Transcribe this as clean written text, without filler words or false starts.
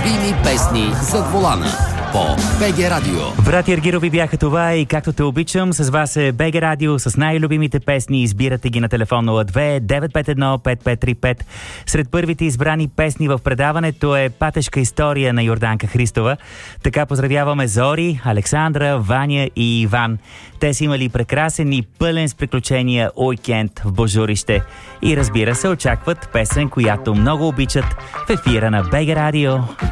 Любими песни зад волана по БГ Радио. Врати Аргирови бяха това и както те обичам, с вас е БГ Радио с най-любимите песни. Избирате ги на телефон 02-951-5535. Сред първите избрани песни в предаването е Патешка история на Йорданка Христова. Така поздравяваме Зори, Александра, Ваня и Иван. Те са имали прекрасен и пълен с приключения уикенд в Божурище. И разбира се, очакват песен, която много обичат в ефира на БГ Радио.